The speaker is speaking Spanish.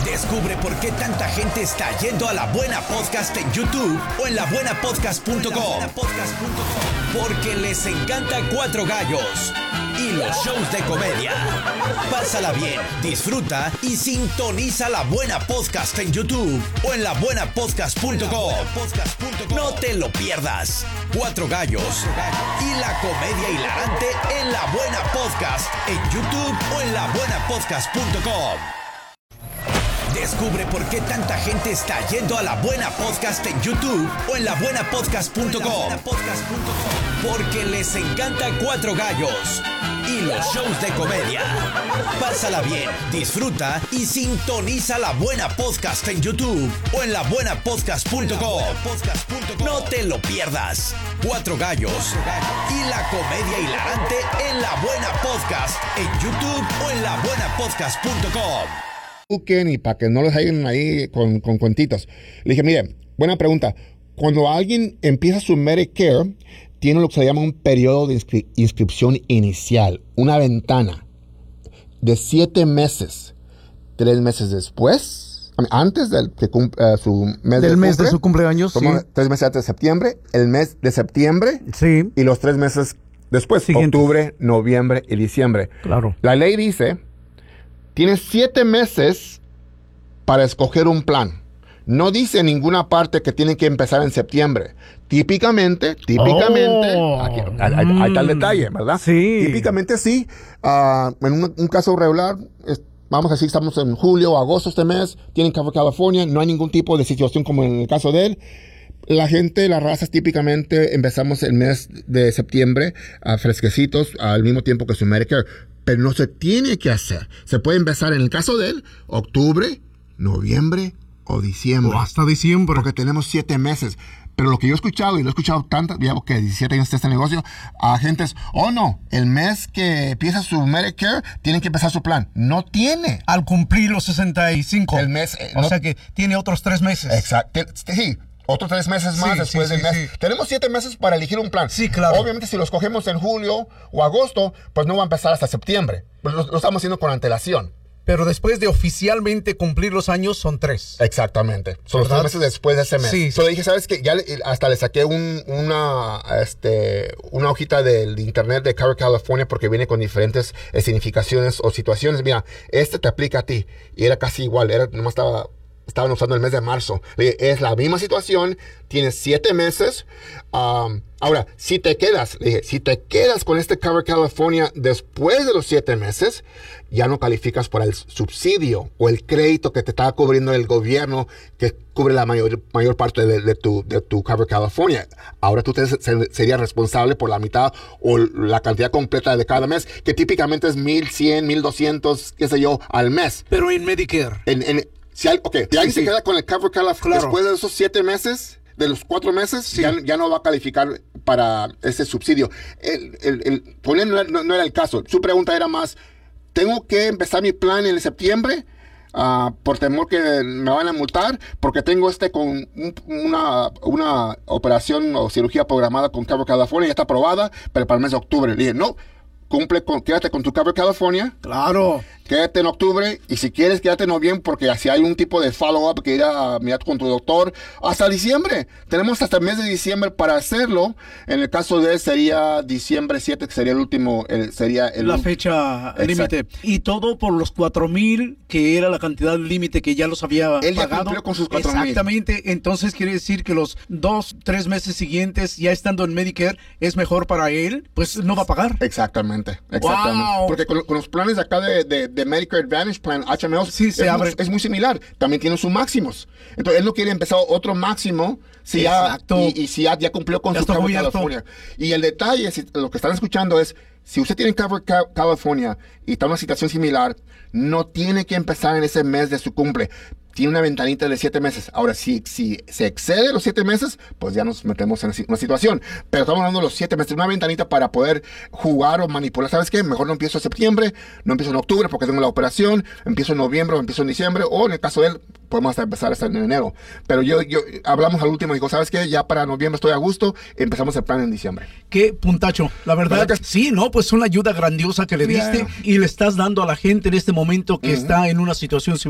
Descubre por qué tanta gente está yendo a La Buena Podcast en YouTube o en labuenapodcast.com. Porque les encanta Cuatro Gallos y los shows de comedia. Pásala bien, disfruta y sintoniza La Buena Podcast en YouTube o en labuenapodcast.com. No te lo pierdas. Cuatro Gallos y la comedia hilarante en La Buena Podcast en YouTube o en labuenapodcast.com. Descubre por qué tanta gente está yendo a La Buena Podcast en YouTube o en labuenapodcast.com. Porque les encanta Cuatro Gallos y los shows de comedia. Pásala bien, disfruta y sintoniza La Buena Podcast en YouTube o en labuenapodcast.com. No te lo pierdas. Cuatro Gallos y la comedia hilarante en La Buena Podcast en YouTube o en labuenapodcast.com. Y para que no los hagan ahí con cuentitos. Le dije, mire, buena pregunta. Cuando alguien empieza su Medicare, tiene lo que se llama un periodo de inscripción inicial, una ventana de 7 meses. 3 meses después, antes del que su mes del mes de su cumpleaños, sí. 3 meses antes de septiembre, el mes de septiembre, sí. Y los 3 meses después, siguientes. Octubre, noviembre y diciembre. Claro. La ley dice, tienes 7 meses para escoger un plan. No dice en ninguna parte que tienen que empezar en septiembre. Típicamente, aquí, ahí está el detalle, ¿verdad? Sí. Típicamente sí. En un caso regular, vamos a decir, estamos en julio o agosto este mes, tienen Cover California, no hay ningún tipo de situación como en el caso de él. La gente, las razas, típicamente empezamos el mes de septiembre, fresquecitos, al mismo tiempo que su Medicare. Pero no se tiene que hacer. Se puede empezar en el caso de él, octubre, noviembre o diciembre. O hasta diciembre. Porque tenemos 7 meses. Pero lo que yo he escuchado, y lo he escuchado tanto, digamos que 17 años de este negocio, a agentes, no, el mes que empieza su Medicare, tienen que empezar su plan. No tiene. Al cumplir los 65. El mes. O sea que tiene otros 3 meses. Exacto. Sí. Otros 3 meses más después del mes. Sí. Tenemos 7 meses para elegir un plan. Sí, claro. Obviamente, si los cogemos en julio o agosto, pues no va a empezar hasta septiembre. Pues lo estamos haciendo con antelación. Pero después de oficialmente cumplir los años, son 3. Exactamente. Son los 3 meses después de ese mes. Sí. Solo dije, ¿sabes qué? Ya hasta le saqué una hojita del internet de Cover California porque viene con diferentes significaciones o situaciones. Mira, te aplica a ti. Y era casi igual. Nomás estaban usando el mes de marzo. Es la misma situación, tienes 7 meses. Ahora, si te quedas con este Cover California después de los 7 meses, ya no calificas para el subsidio o el crédito que te está cubriendo el gobierno, que cubre la mayor parte de tu Cover California. Ahora tú serías responsable por la mitad o la cantidad completa de cada mes, que típicamente es $1,100, $1,200, qué sé yo, al mes. Pero en Medicare. Si alguien se queda con el Cover California después de esos 7 meses, de los 4 meses, ya no va a calificar para ese subsidio. Por él no era el caso. Su pregunta era más, ¿tengo que empezar mi plan en septiembre? Por temor que me van a multar, porque tengo con una operación o cirugía programada con Cover California, ya está aprobada, pero para el mes de octubre. Le dije, no. Quédate con tu Cover California. Claro. Quédate en octubre y si quieres quédate en noviembre porque si hay un tipo de follow-up que ir a mirar con tu doctor hasta diciembre. Tenemos hasta el mes de diciembre para hacerlo. En el caso de él sería diciembre 7, que sería el último, la fecha límite. Y todo por los 4,000, que era la cantidad límite que ya los había él pagado. Ya cumplió con sus 4,000. Exactamente. Entonces quiere decir que los 2-3 meses siguientes, ya estando en Medicare, es mejor para él, pues no va a pagar. Exactamente. Wow. Porque con los planes de acá de Medicare Advantage Plan, HMO, es muy similar. También tiene sus máximos. Entonces, él no quiere empezar otro máximo si ya cumplió con su Cover California. Y el detalle, lo que están escuchando es, si usted tiene Cover California y está en una situación similar, no tiene que empezar en ese mes de su cumple. Tiene una ventanita de 7 meses. Ahora, si se excede los 7 meses, pues ya nos metemos en una situación. Pero estamos hablando de los 7 meses, una ventanita para poder jugar o manipular. ¿Sabes qué? Mejor no empiezo en septiembre, no empiezo en octubre porque tengo la operación, empiezo en noviembre o empiezo en diciembre, o en el caso de él, podemos empezar hasta en enero. Pero yo hablamos al último y digo, ¿sabes qué? Ya para noviembre estoy a gusto, empezamos el plan en diciembre. Qué puntacho. La verdad, sí, ¿no? Pues una ayuda grandiosa que le diste y le estás dando a la gente en este momento que está en una situación similar.